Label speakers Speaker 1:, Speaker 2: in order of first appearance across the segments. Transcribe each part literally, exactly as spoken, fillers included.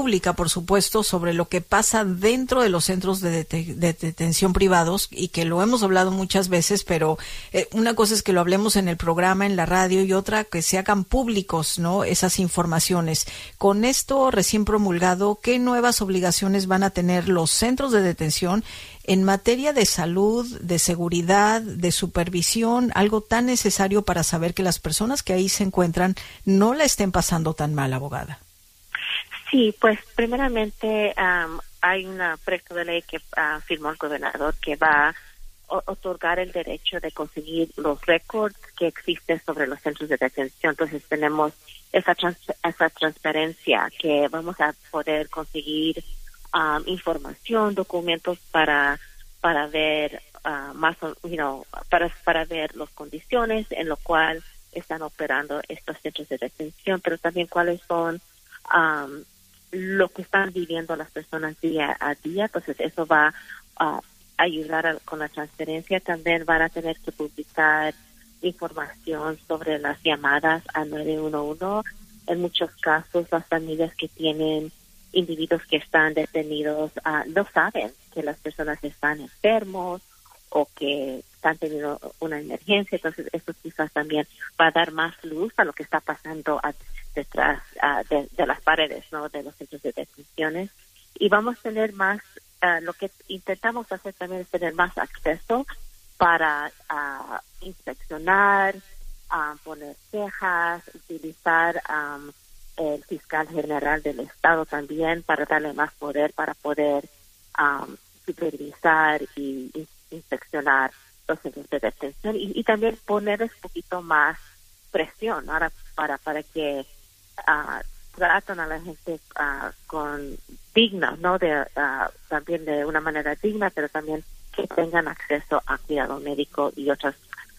Speaker 1: pública, por supuesto, sobre lo que pasa dentro de los centros de, dete- de detención privados, y que lo hemos hablado muchas veces, pero eh, una cosa es que lo hablemos en el programa, en la radio, y otra que se hagan públicos, ¿no?, esas informaciones. Con esto recién promulgado, ¿qué nuevas obligaciones van a tener los centros de detención en materia de salud, de seguridad, de supervisión, algo tan necesario para saber que las personas que ahí se encuentran no la estén pasando tan mal, abogada?
Speaker 2: Sí, pues primeramente um, hay un proyecto de ley que uh, firmó el gobernador que va a otorgar el derecho de conseguir los récords que existen sobre los centros de detención. Entonces tenemos esa, trans esa transparencia que vamos a poder conseguir Um, información, documentos para para ver uh, más, you know, para para ver las condiciones en lo cual están operando estos centros de detención, pero también cuáles son um, lo que están viviendo las personas día a día. Entonces eso va a uh, ayudar a, con la transferencia. También van a tener que publicar información sobre las llamadas a nueve uno uno. En muchos casos, las familias que tienen individuos que están detenidos uh, no saben que las personas están enfermos o que están teniendo una emergencia. Entonces eso quizás también va a dar más luz a lo que está pasando a, detrás uh, de, de las paredes, ¿no?, de los centros de detenciones. Y vamos a tener más, uh, lo que intentamos hacer también es tener más acceso para uh, inspeccionar, uh, poner quejas, utilizar um, el fiscal general del estado también para darle más poder para poder um, supervisar y, y inspeccionar los centros de detención y, y también ponerles un poquito más presión ahora para para que uh, tratan a la gente uh, con digna, no de uh, también de una manera digna, pero también que tengan acceso a cuidado médico y otros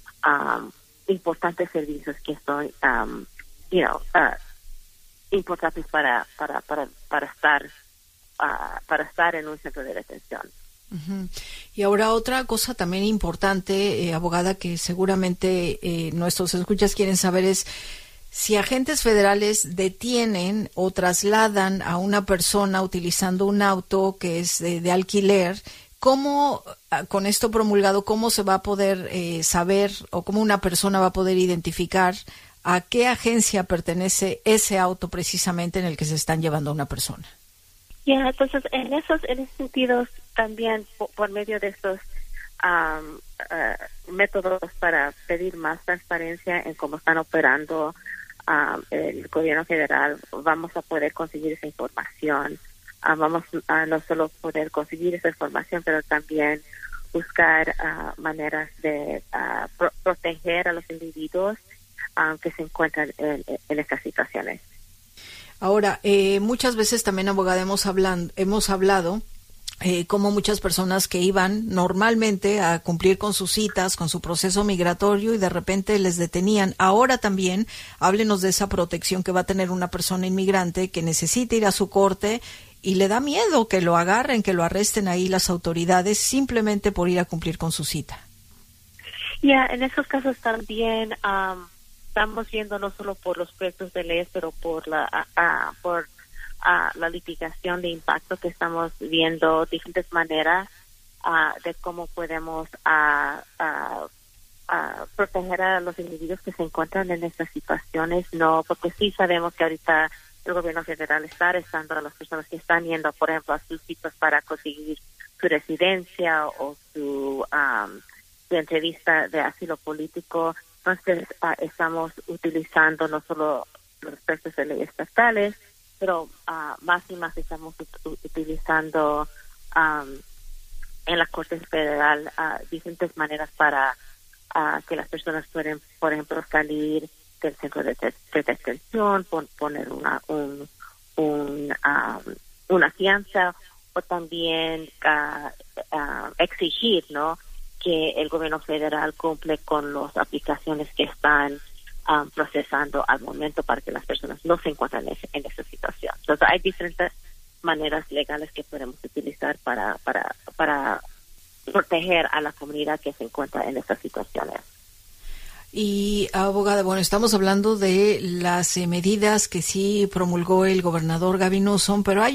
Speaker 2: um, importantes servicios que son um, you know uh, importantes para para para para estar uh, para estar en un centro de detención.
Speaker 1: Uh-huh. Y ahora otra cosa también importante, eh, abogada, que seguramente eh, nuestros escuchas quieren saber es si agentes federales detienen o trasladan a una persona utilizando un auto que es de, de alquiler. ¿Cómo, con esto promulgado, cómo se va a poder eh, saber o cómo una persona va a poder identificar a qué agencia pertenece ese auto precisamente en el que se están llevando a una persona?
Speaker 2: Ya, yeah, entonces en esos en esos sentidos también por, por medio de estos um, uh, métodos para pedir más transparencia en cómo están operando um, el gobierno federal, vamos a poder conseguir esa información. Uh, vamos a no solo poder conseguir esa información, pero también buscar uh, maneras de uh, pro proteger a los individuos um, que se encuentran en, en estas situaciones.
Speaker 1: Ahora, eh, muchas veces también, abogada, hemos, hablan, hemos hablado eh, como muchas personas que iban normalmente a cumplir con sus citas, con su proceso migratorio, y de repente les detenían. Ahora también, háblenos de esa protección que va a tener una persona inmigrante que necesita ir a su corte y le da miedo que lo agarren, que lo arresten ahí las autoridades simplemente por ir a cumplir con su cita.
Speaker 2: Ya, yeah, en esos casos también um, estamos viendo no solo por los proyectos de leyes, pero por la uh, uh, por uh, la litigación de impacto que estamos viendo diferentes maneras uh, de cómo podemos uh, uh, uh, proteger a los individuos que se encuentran en estas situaciones. No, porque sí sabemos que ahorita el gobierno federal está arrestando a las personas que están yendo, por ejemplo, a sus citas para conseguir su residencia o su, um, su entrevista de asilo político. Entonces, uh, estamos utilizando no solo los aspectos de leyes estatales, pero uh, más y más estamos utilizando um, en la Corte Federal uh, diferentes maneras para uh, que las personas pueden, por ejemplo, salir del centro de, de, de detención, pon, poner una un, un, um, una fianza o también uh, uh, exigir, ¿no?, que el gobierno federal cumple con las aplicaciones que están um, procesando al momento para que las personas no se encuentren en, en esa situación. Entonces hay diferentes maneras legales que podemos utilizar para para para proteger a la comunidad que se encuentra en estas situaciones.
Speaker 1: Y, abogada, bueno, estamos hablando de las eh, medidas que sí promulgó el gobernador Gavin Newsom, pero hay